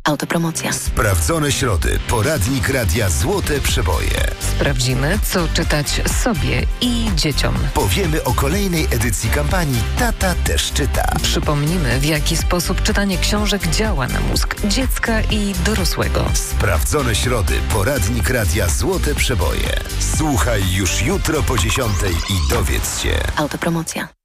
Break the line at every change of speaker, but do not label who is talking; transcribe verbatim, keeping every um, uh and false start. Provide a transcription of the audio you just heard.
Autopromocja.
Sprawdzone środy. Poradnik Radia Złote Przeboje.
Sprawdzimy, co czytać sobie i dzieciom.
Powiemy o kolejnej edycji kampanii Tata też czyta.
Przypomnimy, w jaki sposób czytanie książek działa na mózg dziecka i dorosłego.
Sprawdzone środy. Poradnik Radia Złote Przeboje. Słuchaj już jutro po dziesiątej i dowiedz się.
Autopromocja.